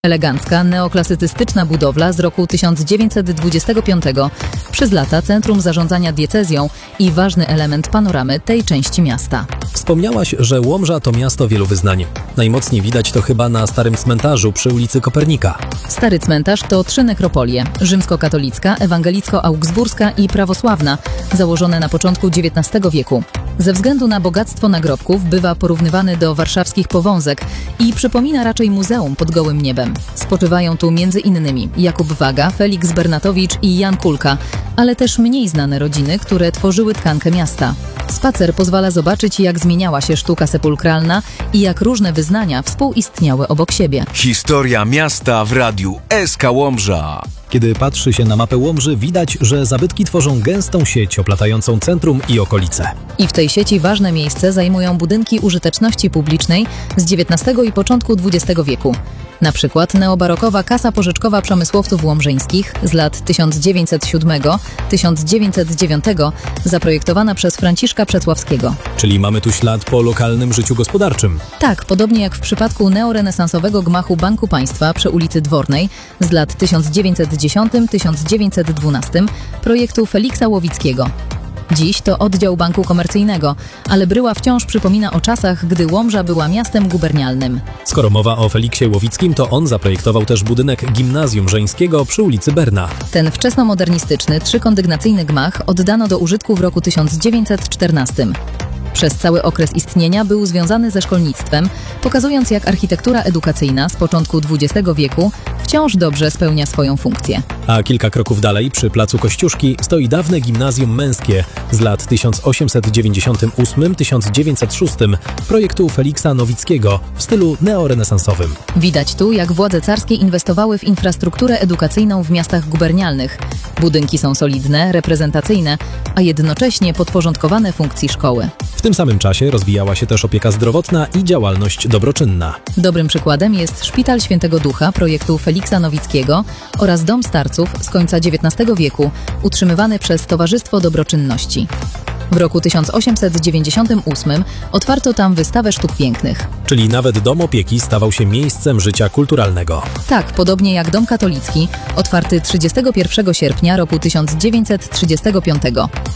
Elegancka, neoklasycystyczna budowla z roku 1925, przez lata centrum zarządzania diecezją i ważny element panoramy tej części miasta. Wspomniałaś, że Łomża to miasto wielu wyznań. Najmocniej widać to chyba na starym cmentarzu przy ulicy Kopernika. Stary cmentarz to 3 nekropolie: rzymskokatolicka, ewangelicko-augsburska i prawosławna, założone na początku XIX wieku. Ze względu na bogactwo nagrobków bywa porównywany do warszawskich Powązek i przypomina raczej muzeum pod gołym niebem. Spoczywają tu m.in. Jakub Waga, Feliks Bernatowicz i Jan Kulka, ale też mniej znane rodziny, które tworzyły tkankę miasta. Spacer pozwala zobaczyć, jak zmieniała się sztuka sepulkralna i jak różne wyznania współistniały obok siebie. Historia miasta w radiu SK Łomża. Kiedy patrzy się na mapę Łomży, widać, że zabytki tworzą gęstą sieć oplatającą centrum i okolice. I w tej sieci ważne miejsce zajmują budynki użyteczności publicznej z XIX i początku XX wieku. Na przykład neobarokowa Kasa Pożyczkowa Przemysłowców Łomżyńskich z lat 1907-1909, zaprojektowana przez Franciszka Przecławskiego. Czyli mamy tu ślad po lokalnym życiu gospodarczym. Tak, podobnie jak w przypadku neorenesansowego gmachu Banku Państwa przy ulicy Dwornej z lat 1910-1912, projektu Feliksa Łowickiego. Dziś to oddział banku komercyjnego, ale bryła wciąż przypomina o czasach, gdy Łomża była miastem gubernialnym. Skoro mowa o Feliksie Łowickim, to on zaprojektował też budynek Gimnazjum Żeńskiego przy ulicy Berna. Ten wczesnomodernistyczny, 3-kondygnacyjny gmach oddano do użytku w roku 1914. Przez cały okres istnienia był związany ze szkolnictwem, pokazując, jak architektura edukacyjna z początku XX wieku wciąż dobrze spełnia swoją funkcję. A kilka kroków dalej, przy placu Kościuszki, stoi dawne gimnazjum męskie z lat 1898-1906 projektu Feliksa Nowickiego w stylu neorenesansowym. Widać tu, jak władze carskie inwestowały w infrastrukturę edukacyjną w miastach gubernialnych. Budynki są solidne, reprezentacyjne, a jednocześnie podporządkowane funkcji szkoły. W tym samym czasie rozwijała się też opieka zdrowotna i działalność dobroczynna. Dobrym przykładem jest Szpital Świętego Ducha projektu Feliksa Nowickiego oraz Dom Starców z końca XIX wieku, utrzymywany przez Towarzystwo Dobroczynności. W roku 1898 otwarto tam wystawę sztuk pięknych. Czyli nawet dom opieki stawał się miejscem życia kulturalnego. Tak, podobnie jak Dom Katolicki, otwarty 31 sierpnia roku 1935.